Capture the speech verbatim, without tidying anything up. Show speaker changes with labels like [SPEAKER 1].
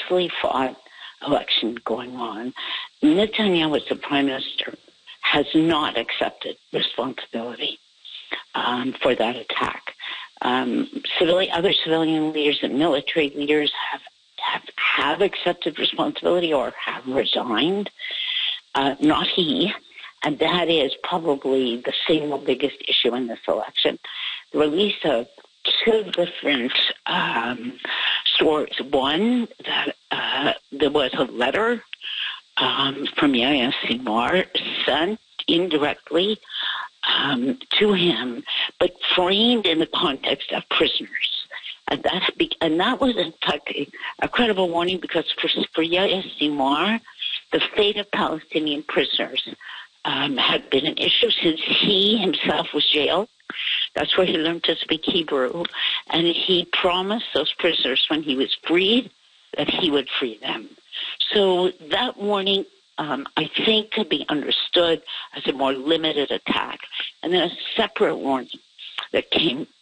[SPEAKER 1] closely fought election going on. Netanyahu, as the prime minister, has not accepted responsibility um, for that attack. Um, civilian, other civilian leaders and military leaders have have, have accepted responsibility or have resigned. Uh, not he. And that is probably the single biggest issue in this election. The release of two different um, stories. One, that uh, there was a letter um, from Yahya Sinwar sent indirectly um, to him, but framed in the context of prisoners. And that, and that was, in fact, a, a credible warning, because for, for Yahya Sinwar, the fate of Palestinian prisoners um, had been an issue since he himself was jailed. That's where he learned to speak Hebrew. And he promised those prisoners when he was freed that he would free them. So that warning, um, I think, could be understood as a more limited attack. And then a separate warning that came